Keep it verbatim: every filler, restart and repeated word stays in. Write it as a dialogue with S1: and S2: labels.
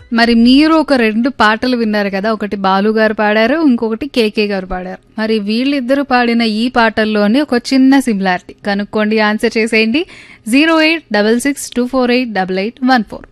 S1: మరి మీరు ఒక రెండు పాటలు విన్నారు కదా, ఒకటి బాలు గారు పాడారు, ఇంకొకటి కేకే గారు పాడారు. మరి వీళ్ళిద్దరు పాడిన ఈ పాటల్లోనే ఒక చిన్న సిమిలారిటీ కనుక్కోండి, ఆన్సర్ చేసేయండి. Zero eight double six two four eight double eight one four